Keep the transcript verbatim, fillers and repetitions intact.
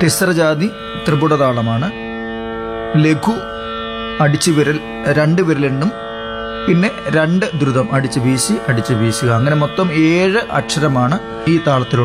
തിസ്രജാതി ത്രിപുട താളമാണ്. ലഘു അടിച്ചു വിരൽ, രണ്ട് വിരലെണ്ണും, പിന്നെ രണ്ട് ദ്രുതം അടിച്ചു വീശി അടിച്ചു വീശുക. അങ്ങനെ മൊത്തം ഏഴ് അക്ഷരമാണ് ഈ താളത്തിലുള്ള